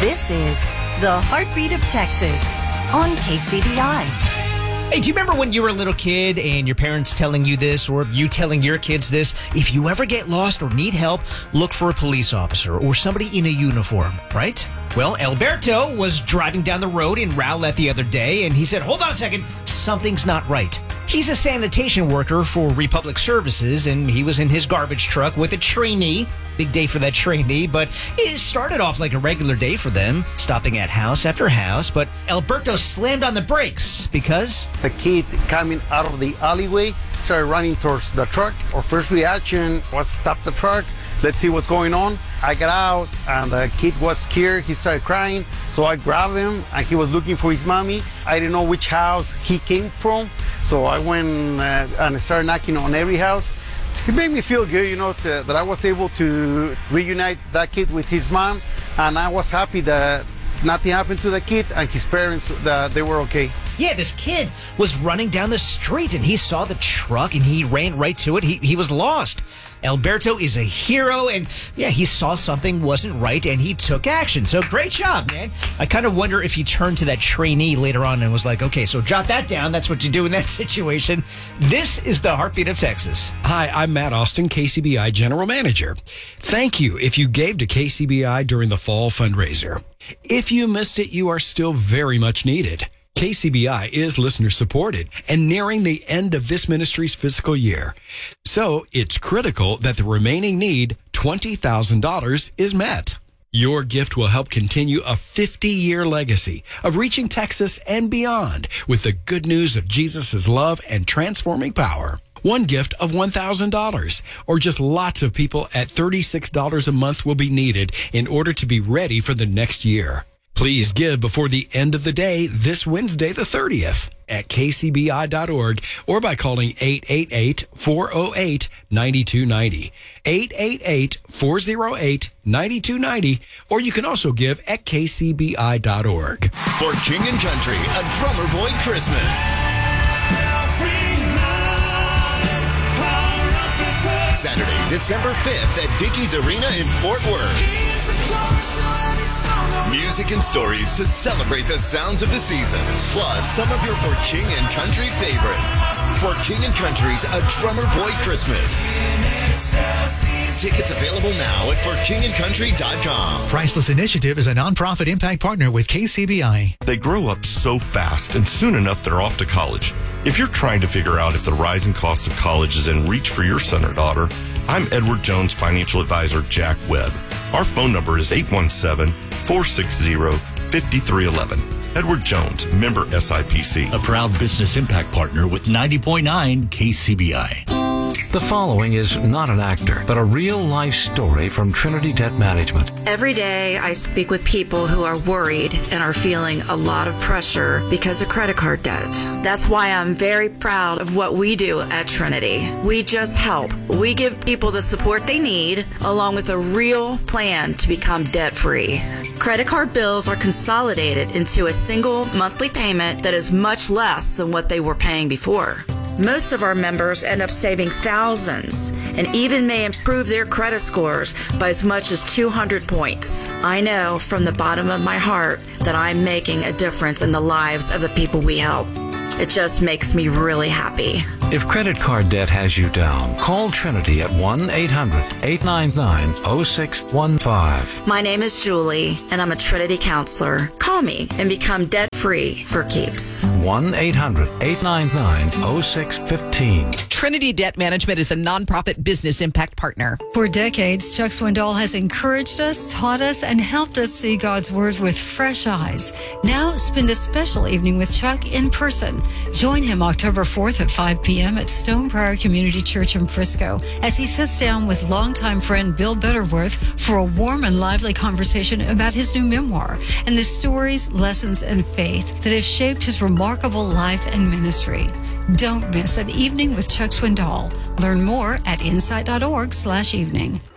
This is the Heartbeat of Texas on KCBI. Hey, do you remember when you were a little kid and your parents telling you this, or you telling your kids this? If you ever get lost or need help, look for a police officer or somebody in a uniform, right? Well, Alberto was driving down the road in Rowlett the other day, and he said, hold on a second, something's not right. He's a sanitation worker for Republic Services, and he was in his garbage truck with a trainee. Big day for that trainee, but it started off like a regular day for them, stopping at house after house. But Alberto slammed on the brakes because the kid coming out of the alleyway started running towards the truck. Our first reaction was stop the truck. Let's see what's going on. I got out and the kid was scared. He started crying. So I grabbed him and he was looking for his mommy. I didn't know which house he came from. So I went and started knocking on every house. It made me feel good, you know, that I was able to reunite that kid with his mom. And I was happy that nothing happened to the kid and his parents, that they were okay. Yeah, this kid was running down the street and he saw the truck and he ran right to it. He was lost. Alberto is a hero, and yeah, he saw something wasn't right and he took action. So great job, man. I kind of wonder if he turned to that trainee later on and was like, okay, so jot that down. That's what you do in that situation. This is the Heartbeat of Texas. Hi, I'm Matt Austin, KCBI General Manager. Thank you if you gave to KCBI during the fall fundraiser. If you missed it, you are still very much needed. KCBI is listener supported and nearing the end of this ministry's fiscal year. So it's critical that the remaining need, $20,000, is met. Your gift will help continue a 50-year legacy of reaching Texas and beyond with the good news of Jesus' love and transforming power. One gift of $1,000 or just lots of people at $36 a month will be needed in order to be ready for the next year. Please give before the end of the day this Wednesday, the 30th at kcbi.org or by calling 888-408-9290, 888-408-9290, or you can also give at kcbi.org. For King and Country, a Drummer Boy Christmas. Saturday, December 5th at Dickies Arena in Fort Worth. Music and stories to celebrate the sounds of the season, plus some of your For King and Country favorites. For King and Country's A Drummer Boy Christmas. Tickets available now at forkingandcountry.com. Priceless Initiative is a nonprofit impact partner with KCBI. They grow up so fast, and soon enough they're off to college. If you're trying to figure out if the rising cost of college is in reach for your son or daughter, I'm Edward Jones financial advisor Jack Webb. Our phone number is 817-460-5311. Edward Jones, member SIPC. A proud business impact partner with 90.9 KCBI. The following is not an actor, but a real-life story from Trinity Debt Management. Every day I speak with people who are worried and are feeling a lot of pressure because of credit card debt. That's why I'm very proud of what we do at Trinity. We just help. We give people the support they need, along with a real plan to become debt-free. Credit card bills are consolidated into a single monthly payment that is much less than what they were paying before. Most of our members end up saving thousands and even may improve their credit scores by as much as 200 points. I know from the bottom of my heart that I'm making a difference in the lives of the people we help. It just makes me really happy. If credit card debt has you down, call Trinity at 1-800-899-0615. My name is Julie, and I'm a Trinity counselor. Call me and become debt-free for keeps. 1-800-899-0615. Trinity Debt Management is a nonprofit business impact partner. For decades, Chuck Swindoll has encouraged us, taught us, and helped us see God's Word with fresh eyes. Now, spend a special evening with Chuck in person. Join him October 4th at 5 p.m. at Stone Prairie Community Church in Frisco as he sits down with longtime friend Bill Butterworth for a warm and lively conversation about his new memoir and the stories, lessons, and faith that have shaped his remarkable life and ministry. Don't miss an evening with Chuck Swindoll. Learn more at insight.org/evening.